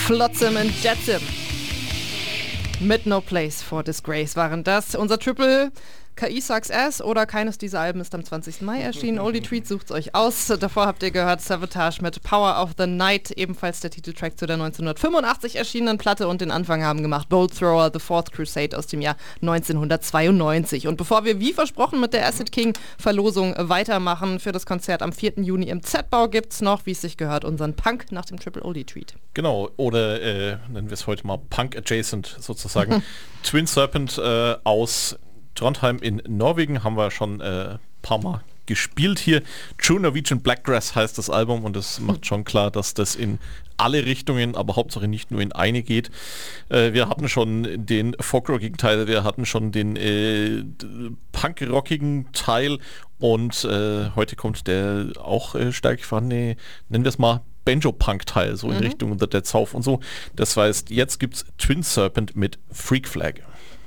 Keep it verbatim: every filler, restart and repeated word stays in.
Flotsam and Jetsam mit No Place for Disgrace waren das. Unser Triple K I Sucks Ass oder keines dieser Alben ist am zwanzigsten Mai erschienen. Oldie Treat, sucht's euch aus. Davor habt ihr gehört Savatage mit Power of the Night, ebenfalls der Titeltrack zu der neunzehnhundertfünfundachtzig erschienenen Platte, und den Anfang haben gemacht Bolt Thrower, The Fourth Crusade aus dem Jahr neunzehnhundertzweiundneunzig. Und bevor wir wie versprochen mit der Acid King Verlosung weitermachen für das Konzert am vierten Juni im Z-Bau, gibt's noch, wie es sich gehört, unseren Punk nach dem Triple Oldie Treat. Genau, oder äh, nennen wir es heute mal Punk Adjacent sozusagen. Twin Serpent äh, aus Trondheim in Norwegen haben wir schon ein äh, paar Mal gespielt hier. True Norwegian Blackgrass heißt das Album, und es macht schon klar, dass das in alle Richtungen, aber Hauptsache nicht nur in eine geht. Äh, wir hatten schon den folkrockigen Teil, wir hatten schon den äh, punkrockigen Teil, und äh, heute kommt der auch äh, stark vorhandene, nennen wir es mal Banjo-Punk-Teil, so in mhm. Richtung The Dead South und so. Das heißt, jetzt gibt's Twin Serpent mit Freak Flag.